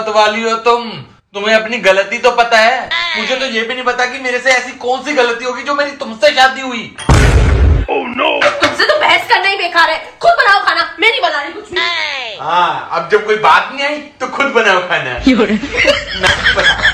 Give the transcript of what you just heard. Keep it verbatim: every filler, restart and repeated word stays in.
मतवाली हो तुम, तुम्हें अपनी गलती तो पता है, मुझे तो ये भी नहीं पता कि मेरे से ऐसी कौन सी गलती होगी जो मेरी तुमसे शादी हुई। oh, no. तुमसे तो बहस करना ही बेकार है, खुद बनाओ खाना, मैं नहीं बना रही कुछ भी। हाँ, अब जब कोई बात नहीं आई तो खुद बनाओ खाना।